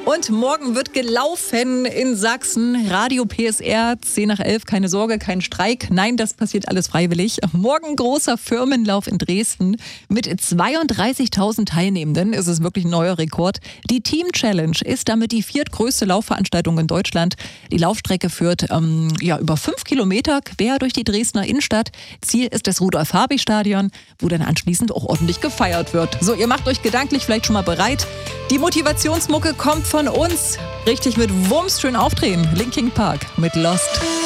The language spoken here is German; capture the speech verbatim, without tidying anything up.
Und morgen wird gelaufen in Sachsen. Radio P S R, zehn nach elf, keine Sorge, kein Streik. Nein, das passiert alles freiwillig. Morgen großer Firmenlauf in Dresden. Mit zweiunddreißigtausend Teilnehmenden ist es wirklich ein neuer Rekord. Die Team Challenge ist damit die viertgrößte Laufveranstaltung in Deutschland. Die Laufstrecke führt ähm, ja, über fünf Kilometer quer durch die Dresdner Innenstadt. Ziel ist das Rudolf-Habich-Stadion, wo dann anschließend auch ordentlich gefeiert wird. So, ihr macht euch gedanklich vielleicht schon mal bereit. Die Motivationsmucke kommt von uns. Richtig mit Wumms schön aufdrehen. Linkin Park mit Lost.